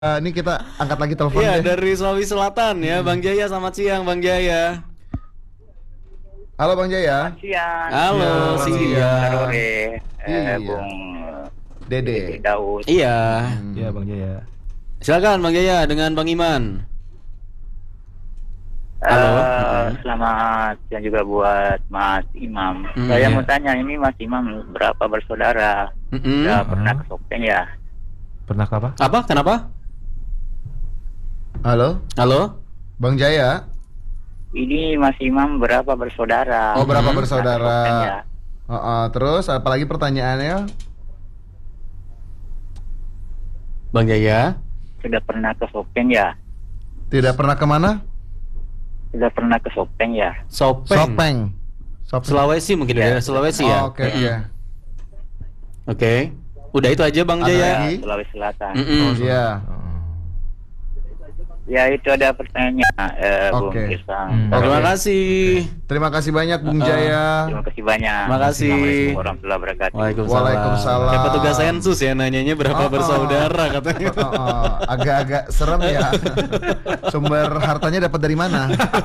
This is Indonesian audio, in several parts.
Ini kita angkat lagi telepon Iya, deh. dari Sulawesi Selatan ya, Bang Jaya. Selamat siang, Bang Jaya. Halo Bang Jaya. Siang. Halo, Ya, siang. Sore, Iya. Bung Dede. Daud. Iya. Iya Bang Jaya. Silakan Bang Jaya dengan Bang Iman. Halo. Selamat siang juga buat Mas Imam. iya. Saya mau tanya, ini Mas Imam berapa bersaudara? Sudah pernah ke Sopeng ya? Pernah ke apa? Apa? Kenapa? Halo, Halo? Bang Jaya. Ini Mas Imam berapa bersaudara? Oh, berapa Pernah ke bersaudara? Sopeng ya? Terus apalagi pertanyaannya? Bang Jaya? Sudah pernah ke Sopeng ya? Tidak pernah kemana? Sudah pernah ke Sopeng ya? Sopeng. Sopeng. Sulawesi mungkin Iya. daerah Sulawesi ya? Oke, iya. Oke. Udah itu aja Bang Ada Jaya. lagi? Sulawesi Selatan. Mm-mm. Iya. Ya, itu ada pertanyaan, Bung Oke. Irsang. Terima kasih. Terima kasih banyak Bung Jaya. Terima kasih banyak. Terima kasih. Assalamualaikum warahmatullahi wabarakatuh. Waalaikumsalam. Kayak petugas sensus ya, nanyanya berapa bersaudara katanya. Agak-agak serem ya. Sumber hartanya dapat dari mana?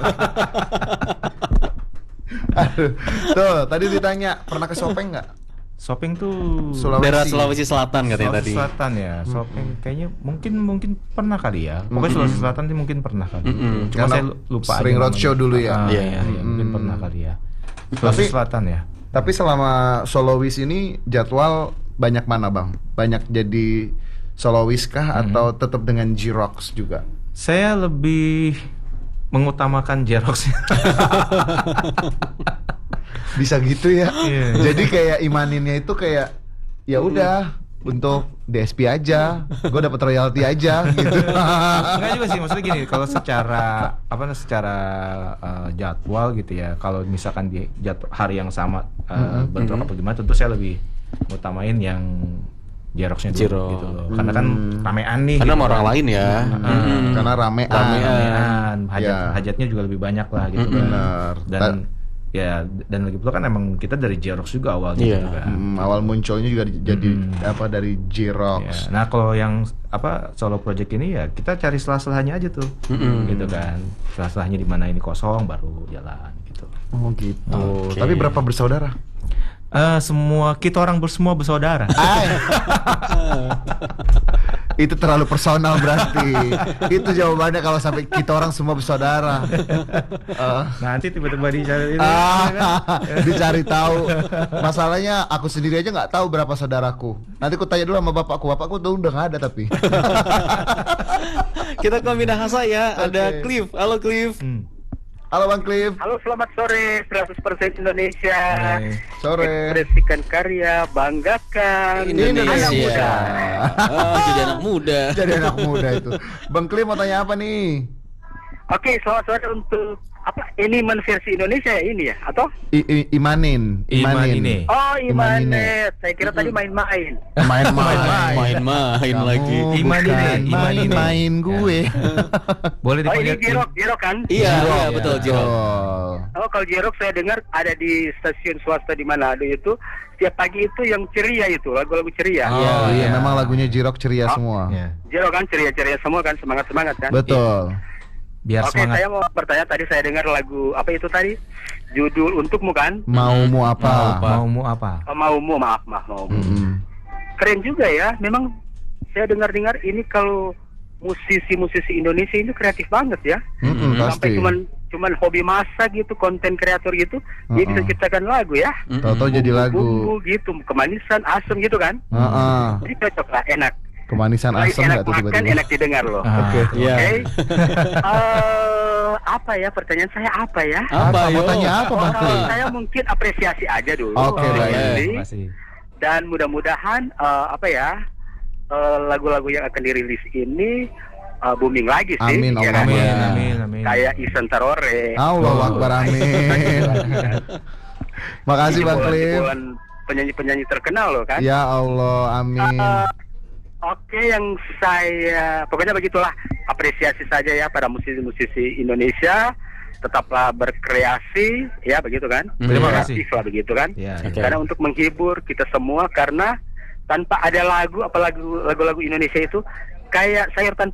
Aduh. Tuh, tadi ditanya pernah ke Sopeng nggak? Shopping tuh Daerah Sulawesi Selatan katanya Sulawesi tadi. Selatan ya. Shopping kayaknya mungkin pernah kali ya. Pokoknya Sulawesi Selatan sih mungkin pernah kali. Cuma Karena saya lupa sering aja roadshow namanya. dulu ya. Iya. Iya, mungkin pernah kali ya. Tapi- Sulawesi Selatan ya. Tapi selama solois ini jadwal banyak mana Bang? Banyak jadi solois kah atau tetap dengan J-Rocks juga? Saya lebih mengutamakan Jerox. Bisa gitu ya. Iya. Jadi kayak imaninnya itu kayak ya udah untuk DSP aja, gue dapat royalti aja gitu. Enggak juga sih, maksudnya gini, kalau secara jadwal gitu ya, kalau misalkan di hari yang sama bentrok apa gimana, tentu saya lebih utamain yang Jeroxnya dulu Jerox. gitu loh. Karena kan ramean nih. Karena gitu sama orang kan. lain ya. Karena ramean. Ramean, Ya. hajatnya juga lebih banyak lah gitu kan. Benar. Dan lagi pula kan emang kita dari Jerox juga awalnya Iya. gitu kan. Awal munculnya juga jadi dari Ya, J-Rocks. nah kalau yang solo project ini ya kita cari selah-selahnya aja tuh, gitu kan. Selah-selahnya di mana ini kosong baru jalan gitu. Oh gitu. Oke. Tapi berapa bersaudara? Kita orang semua bersaudara. Itu terlalu personal berarti. Itu jawabannya kalau sampai kita orang semua bersaudara. Nanti tiba-tiba dicari Dicari tahu. Masalahnya aku sendiri aja nggak tahu berapa saudaraku. Nanti aku tanya dulu sama bapakku tuh udah nggak ada tapi. Kita ke Minahasa ya. Ada Oke. Cliff. Halo Cliff. Halo Bang Cliff. Halo, selamat sore. 100% Indonesia. Sore. Ekspresikan karya, banggakan Indonesia. anak muda. Jadi anak muda. Jadi anak muda itu. Bang Cliff mau tanya apa nih? Oke, selamat sore untuk ini versi Indonesia ya ini ya atau? Imanin. Imanine. Oh, Imanine. Imanet. Saya kira tadi main-main. Main-main. Main lagi. Imanine. Main gue. Boleh Oh, ini dipanggil Jirok kan? Iya, betul Jiro. Oh, kalau Jirok saya dengar ada di stasiun swasta di Manado itu setiap pagi itu yang ceria itu, lagu-lagu ceria. Oh iya, iya. memang lagunya J-Rock ceria semua. ya. Jirok kan ceria-ceria semua kan, semangat-semangat kan? Betul. Biar Oke, semangat. saya mau bertanya, tadi saya dengar lagu apa itu tadi? Judul Untukmu kan? Maumu apa? Maumu apa? Oh, Maumu, maaf, Maumu. Mm-mm. Keren juga ya. Memang saya dengar-dengar ini kalau musisi-musisi Indonesia ini kreatif banget ya. Sampai Pasti. cuman hobi masak gitu, konten kreator gitu, dia bisa ciptakan lagu ya. Tahu-tahu jadi lagu. Bumbu gitu, kemanisan, asam gitu kan. Jadi cocok lah, enak. Kemanisan Selain asam enak nggak tuh makan, tiba-tiba? enak didengar loh. Oke. Iya. Oke. Apa ya pertanyaan saya apa ya? Apa Mau yo? tanya apa Bang Oh, Cliff? saya mungkin apresiasi aja dulu. Oke, baik. Jadi, Makasih. dan mudah-mudahan lagu-lagu yang akan dirilis ini booming lagi sih. Amin, ya kan? Amin. Kayak Isan Tarore. Allahu Akbar, amin. Makasih Bang Cliff. Jebolan penyanyi-penyanyi terkenal loh kan. Ya Allah, amin. Oke, yang saya pokoknya begitulah, apresiasi saja ya pada musisi-musisi Indonesia, tetaplah berkreasi ya begitu kan. Terima kasih. Kreatif lah begitu kan. Ya, Oke. Karena untuk menghibur kita semua, karena tanpa ada lagu, apalagi lagu-lagu Indonesia itu kayak sayur tanpa